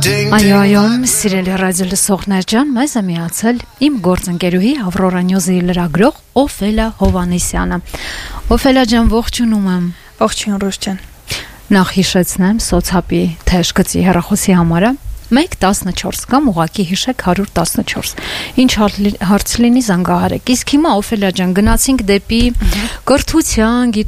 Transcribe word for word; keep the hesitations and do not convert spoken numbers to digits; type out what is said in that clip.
Այո, այո, սիրելի ռադիո լսողներ ջան, մեզ է միացել իմ գործընկերուհի Ավրորա Նյուզի լրագրող Օֆելիա Հովհաննիսյանը։ Օֆելիա ջան, ողջունում եմ։ Ողջույն, Ռուս ջան։ Նախ հիշեցնեմ սոցապի թեժ գծի հեռախոսի համարը մեկ տասնչորս կամ ուղակի հիշեք հարյուր տասնչորս։ Ինչ հարց լինի զանգահարեք։ Իսկ հիմա Օֆելիա ջան, գնացինք դեպի կրթության,